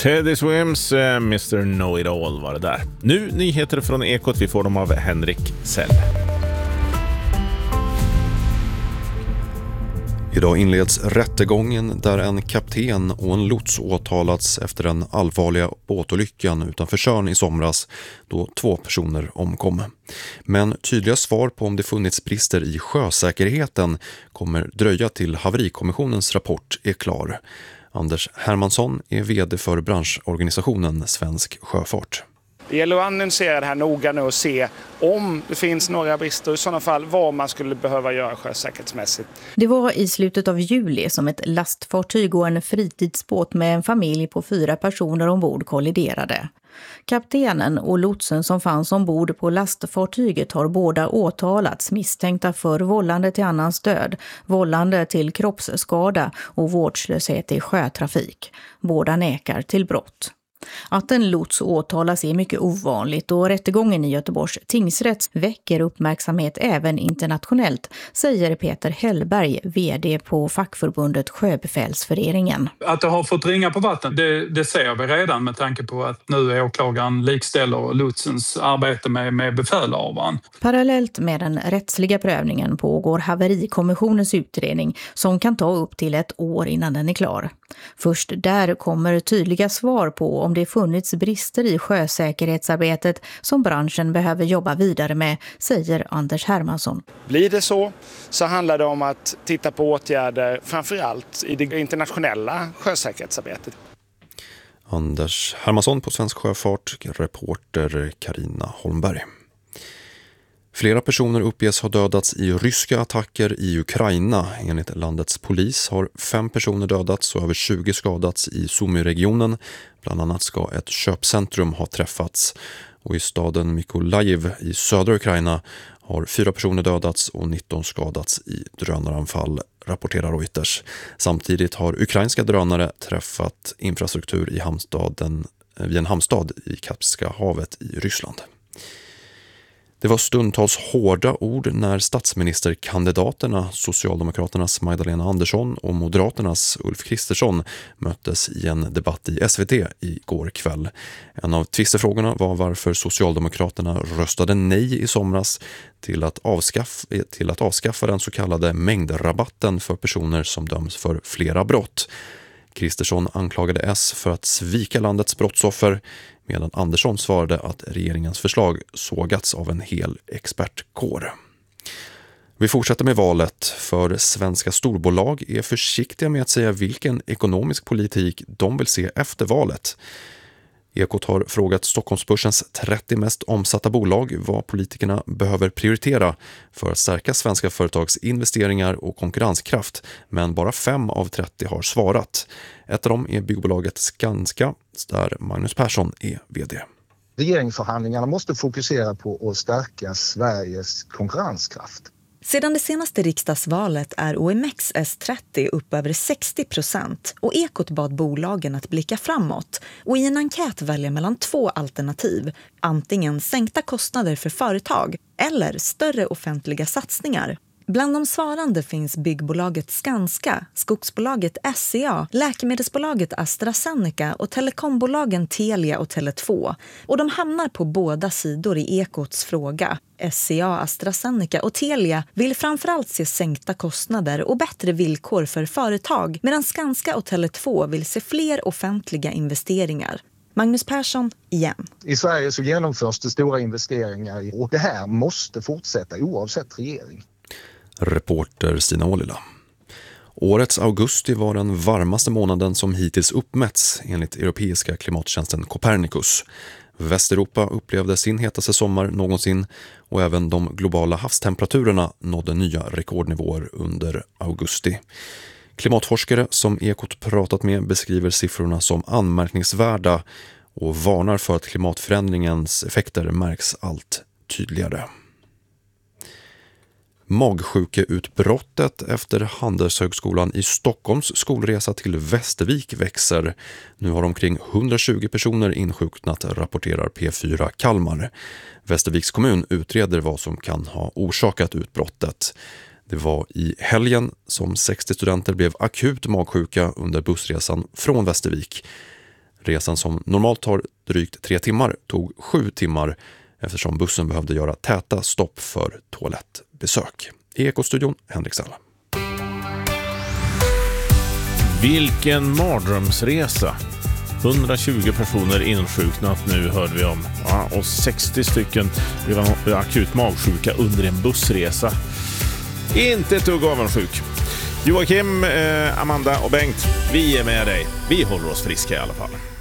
Teddy Swims, Mr. Know-It-All var det där. Nu nyheter från Ekot, vi får dem av Henrik Sell. Idag inleds rättegången där en kapten och en lots åtalats efter den allvarliga båtolyckan utanför Tjörn i somras då 2 personer omkom. Men tydliga svar på om det funnits brister i sjösäkerheten kommer dröja till haverikommissionens rapport är klar. Anders Hermansson är vd för branschorganisationen Svensk Sjöfart. Det gäller att analysera det här noga nu och se om det finns några brister och i sådana fall vad man skulle behöva göra sjösäkerhetsmässigt. Det var i slutet av juli som ett lastfartyg och en fritidsbåt med en familj på 4 personer ombord kolliderade. Kaptenen och lotsen som fanns ombord på lastfartyget har båda åtalats misstänkta för vållande till annans död, vållande till kroppsskada och vårdslöshet i sjötrafik. Båda nekar till brott. Att en lots åtalas är mycket ovanligt och rättegången i Göteborgs tingsrätt väcker uppmärksamhet även internationellt, säger Peter Hellberg, vd på fackförbundet Sjöbefälsföreningen. Att det har fått ringa på vatten, det ser vi redan med tanke på att nu är åklagaren likställer lotsens arbete med befälhavaren. Parallellt med den rättsliga prövningen pågår haverikommissionens utredning som kan ta upp till 1 år innan den är klar. Först där kommer tydliga svar på om det funnits brister i sjösäkerhetsarbetet som branschen behöver jobba vidare med, säger Anders Hermansson. Blir det så handlar det om att titta på åtgärder framförallt i det internationella sjösäkerhetsarbetet. Anders Hermansson på Svensk Sjöfart, reporter Carina Holmberg. Flera personer uppges ha dödats i ryska attacker i Ukraina. Enligt landets polis har 5 personer dödats och över 20 skadats i Sumy-regionen. Bland annat ska ett köpcentrum ha träffats. Och i staden Mykolaiv i södra Ukraina har 4 personer dödats och 19 skadats i drönaranfall, rapporterar Reuters. Samtidigt har ukrainska drönare träffat infrastruktur vid en hamnstad i Kaspiska havet i Ryssland. Det var stundtals hårda ord när statsministerkandidaterna Socialdemokraternas Magdalena Andersson och Moderaternas Ulf Kristersson möttes i en debatt i SVT igår kväll. En av tvistefrågorna var varför Socialdemokraterna röstade nej i somras till att avskaffa den så kallade mängdrabatten för personer som döms för flera brott. Kristersson anklagade S för att svika landets brottsoffer, medan Andersson svarade att regeringens förslag sågats av en hel expertkår. Vi fortsätter med valet, för svenska storbolag är försiktiga med att säga vilken ekonomisk politik de vill se efter valet. Ekot har frågat Stockholmsbörsens 30 mest omsatta bolag vad politikerna behöver prioritera för att stärka svenska företags investeringar och konkurrenskraft, men bara 5 av 30 har svarat. Ett av dem är byggbolaget Skanska, där Magnus Persson är vd. Regeringsförhandlingarna måste fokusera på att stärka Sveriges konkurrenskraft. Sedan det senaste riksdagsvalet är OMX S30 upp över 60% och Ekot bad bolagen att blicka framåt och i en enkät välja mellan 2 alternativ, antingen sänkta kostnader för företag eller större offentliga satsningar. Bland de svarande finns byggbolaget Skanska, skogsbolaget SCA, läkemedelsbolaget AstraZeneca och telekombolagen Telia och Tele2. Och de hamnar på båda sidor i Ekots fråga. SCA, AstraZeneca och Telia vill framförallt se sänkta kostnader och bättre villkor för företag, medan Skanska och Tele2 vill se fler offentliga investeringar. Magnus Persson igen. I Sverige så genomförs det stora investeringar och det här måste fortsätta oavsett regering. Reporter Stina Ålila. Årets augusti var den varmaste månaden som hittills uppmätts enligt europeiska klimattjänsten Copernicus. Västeuropa upplevde sin hetaste sommar någonsin och även de globala havstemperaturerna nådde nya rekordnivåer under augusti. Klimatforskare som Ekot pratat med beskriver siffrorna som anmärkningsvärda och varnar för att klimatförändringens effekter märks allt tydligare. Magsjukeutbrottet efter Handelshögskolan i Stockholms skolresa till Västervik växer. Nu har omkring 120 personer insjuknat, rapporterar P4 Kalmar. Västerviks kommun utreder vad som kan ha orsakat utbrottet. Det var i helgen som 60 studenter blev akut magsjuka under bussresan från Västervik. Resan som normalt tar drygt 3 timmar tog 7 timmar eftersom bussen behövde göra täta stopp för toalettbesök. I Ekostudion, Henrik Sell. Vilken mardrömsresa! 120 personer insjuknat nu hörde vi om. Ja, och 60 stycken blev akut magsjuka under en bussresa. Inte ett dugg avundsjuk. Joakim, Amanda och Bengt, vi är med dig. Vi håller oss friska i alla fall.